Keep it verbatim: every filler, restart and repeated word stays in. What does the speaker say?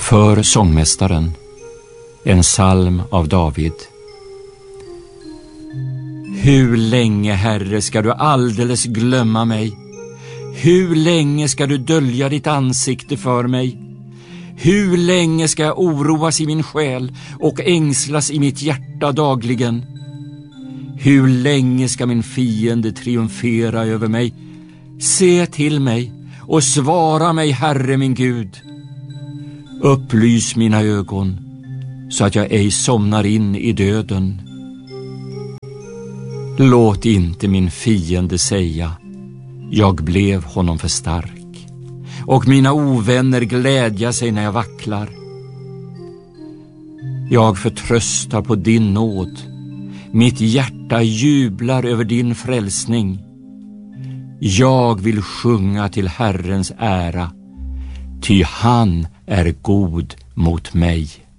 För sångmästaren, en psalm av David. Hur länge, Herre, ska du alldeles glömma mig? Hur länge ska du dölja ditt ansikte för mig? Hur länge ska jag oroas i min själ och ängslas i mitt hjärta dagligen? Hur länge ska min fiende triumfera över mig? Se till mig och svara mig, Herre min Gud. Upplys mina ögon så att jag ej somnar in i döden. Låt inte min fiende säga, jag blev honom för stark, och mina ovänner glädja sig när jag vacklar. Jag förtröstar på din nåd. Mitt hjärta jublar över din frälsning. Jag vill sjunga till Herrens ära, ty han är god mot mig.